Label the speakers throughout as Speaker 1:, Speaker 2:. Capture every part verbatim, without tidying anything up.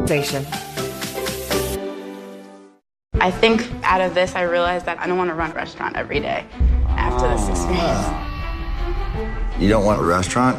Speaker 1: Nation.
Speaker 2: I think out of this, I realized that I don't want to run a restaurant every day after this experience.
Speaker 3: You don't want a restaurant?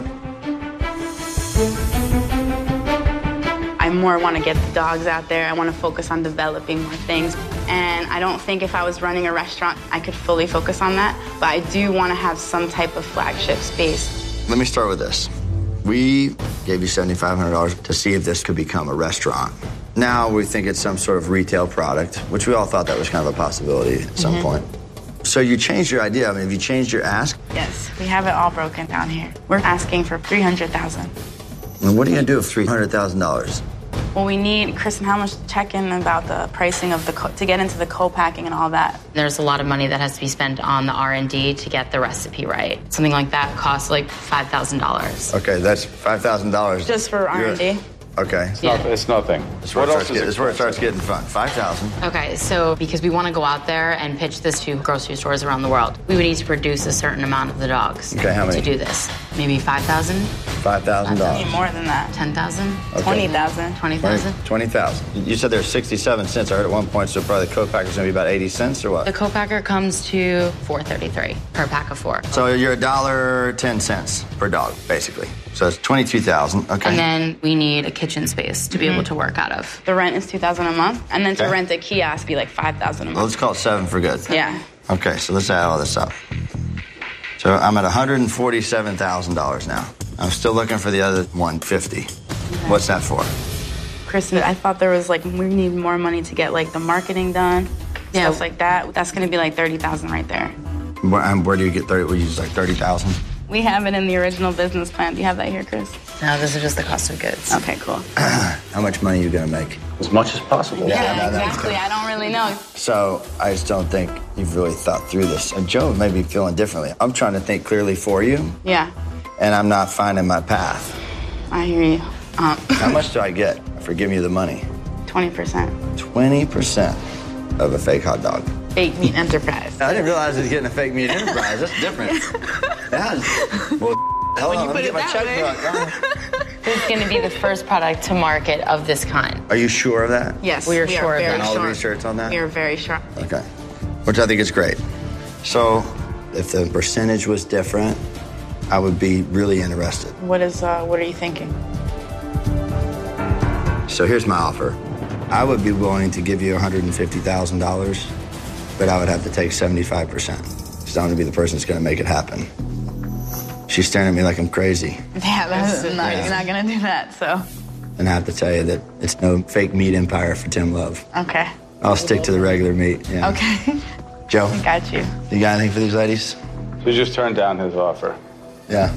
Speaker 2: I more want to get the dogs out there. I want to focus on developing more things. And I don't think if I was running a restaurant, I could fully focus on that. But I do want to have some type of flagship space.
Speaker 3: Let me start with this. We gave you seven thousand five hundred dollars to see if this could become a restaurant. Now we think it's some sort of retail product, which we all thought that was kind of a possibility at some mm-hmm. point. So you changed your idea. I mean, have you changed your ask?
Speaker 2: Yes, we have it all broken down here. We're asking for three hundred thousand dollars.
Speaker 3: And what are you going to do with three hundred thousand dollars?
Speaker 2: Well, we need Chris and Helmut to check in about the pricing of the co- to get into the co-packing and all that.
Speaker 4: There's a lot of money that has to be spent on the R and D to get the recipe right. Something like that costs like five thousand dollars.
Speaker 3: Okay, that's five thousand dollars.
Speaker 2: Just for R and D?
Speaker 3: Okay.
Speaker 5: It's, yeah. not, it's nothing.
Speaker 3: That's where, it get, that's where it starts getting fun. five thousand dollars.
Speaker 4: Okay, so because we want to go out there and pitch this to grocery stores around the world, we would need to produce a certain amount of the dogs.
Speaker 3: Okay, how many?
Speaker 4: To do this. Maybe five thousand dollars?
Speaker 3: five thousand dollars.
Speaker 2: Maybe more than that.
Speaker 4: ten thousand dollars?
Speaker 2: Okay. twenty thousand dollars.
Speaker 4: twenty thousand dollars?
Speaker 3: twenty thousand dollars. You said there's sixty-seven cents. I heard at one point, so probably the co-packer's going to be about eighty cents or what?
Speaker 4: The co-packer comes to four thirty-three per pack of four.
Speaker 3: So you're a dollar ten cents per dog, basically. So it's twenty-two thousand dollars. Okay.
Speaker 4: And then we need a kitchen space to be able to work out of.
Speaker 2: The rent is two thousand dollars a month, and then
Speaker 3: okay.
Speaker 2: to rent a kiosk be like five thousand dollars a month.
Speaker 3: Well, let's call it seven for good.
Speaker 2: Yeah.
Speaker 3: Okay, so let's add all this up. So I'm at one hundred forty-seven thousand dollars now. I'm still looking for the other one hundred fifty thousand dollars. Okay. What's that for?
Speaker 2: Kristen, I thought there was like, we need more money to get like the marketing done, yeah. stuff like that. That's going to be like thirty thousand dollars right there.
Speaker 3: Where, um, where do you get thirty? We use like thirty thousand dollars?
Speaker 2: We have it in the original business plan. Do you have that here, Chris?
Speaker 4: No, this is just the cost of goods.
Speaker 2: Okay, cool.
Speaker 3: How much money are you going to make?
Speaker 5: As much as possible.
Speaker 2: Yeah, yeah no, exactly. I don't really know.
Speaker 3: So I just don't think you've really thought through this. And Joe may be feeling differently. I'm trying to think clearly for you.
Speaker 2: Yeah.
Speaker 3: And I'm not finding my path.
Speaker 2: I hear you. Um,
Speaker 3: How much do I get for giving you the money?
Speaker 2: twenty percent.
Speaker 3: twenty percent of a fake hot dog.
Speaker 2: Fake meat enterprise.
Speaker 3: I didn't realize I was getting a fake meat enterprise. That's different. That's, well, hold on, let me get my checkbook.
Speaker 4: It's going to be the first product to market of this kind.
Speaker 3: Are you sure of that?
Speaker 2: Yes,
Speaker 4: we are
Speaker 2: we
Speaker 4: sure
Speaker 2: are
Speaker 4: of
Speaker 2: very
Speaker 3: Done all
Speaker 2: sure.
Speaker 3: the research on that?
Speaker 2: We are very sure.
Speaker 3: Okay. Which I think is great. So if the percentage was different, I would be really interested.
Speaker 2: What is, uh, what are you thinking?
Speaker 3: So here's my offer. I would be willing to give you one hundred fifty thousand dollars, but I would have to take seventy-five percent. Because I'm going to be the person that's going to make it happen. She's staring at me like I'm crazy.
Speaker 2: Yeah, that's not, yeah. You're not going to do that, so.
Speaker 3: And I have to tell you that it's no fake meat empire for Tim Love.
Speaker 2: Okay.
Speaker 3: I'll stick to the regular meat, yeah.
Speaker 2: Okay.
Speaker 3: Joe?
Speaker 2: I got you.
Speaker 3: You got anything for these ladies?
Speaker 5: She just turned down his offer.
Speaker 3: Yeah.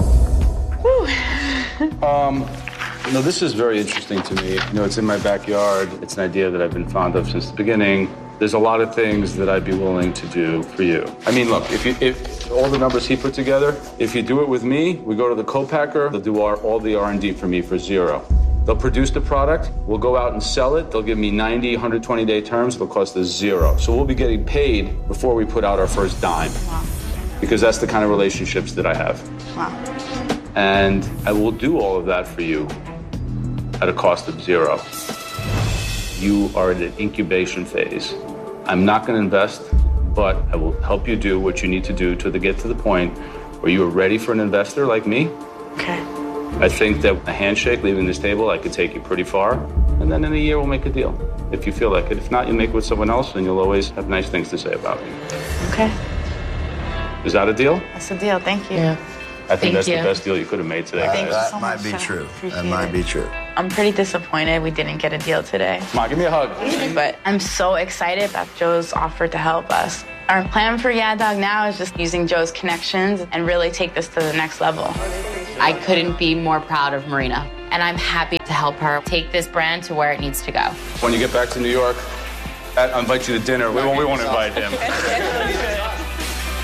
Speaker 2: Whew.
Speaker 5: um... No, this is very interesting to me. You know, it's in my backyard. It's an idea that I've been fond of since the beginning. There's a lot of things that I'd be willing to do for you. I mean, look, if you, if all the numbers he put together, if you do it with me, we go to the co-packer, they'll do our, all the R and D for me for zero. They'll produce the product, we'll go out and sell it. They'll give me ninety, one hundred twenty day terms, it'll cost us zero. So we'll be getting paid before we put out our first dime.
Speaker 2: Wow.
Speaker 5: Because that's the kind of relationships that I have.
Speaker 2: Wow.
Speaker 5: And I will do all of that for you at a cost of zero. You are in an incubation phase. I'm not going to invest, but I will help you do what you need to do to the, get to the point where you are ready for an investor like me.
Speaker 2: Okay.
Speaker 5: I think that a handshake, leaving this table, I could take you pretty far, and then in a year we'll make a deal, if you feel like it. If not, you make it with someone else, and you'll always have nice things to say about me.
Speaker 2: Okay.
Speaker 5: Is that a deal?
Speaker 2: That's a deal, thank you.
Speaker 4: Yeah.
Speaker 5: I think
Speaker 4: Thank
Speaker 5: that's
Speaker 4: you.
Speaker 5: the best deal you could have made today.
Speaker 2: Thank
Speaker 5: guys.
Speaker 2: you so
Speaker 3: That might
Speaker 2: much,
Speaker 3: be
Speaker 2: sir.
Speaker 3: true.
Speaker 2: Appreciate
Speaker 3: That might
Speaker 2: it.
Speaker 3: be true.
Speaker 2: I'm pretty disappointed we didn't get a deal today.
Speaker 5: Come on, give me a hug.
Speaker 2: But I'm so excited that Joe's offered to help us. Our plan for Yeah Dog now is just using Joe's connections and really take this to the next level.
Speaker 4: I couldn't be more proud of Marina, and I'm happy to help her take this brand to where it needs to go.
Speaker 5: When you get back to New York, I'll invite you to dinner. We won't, we won't invite him.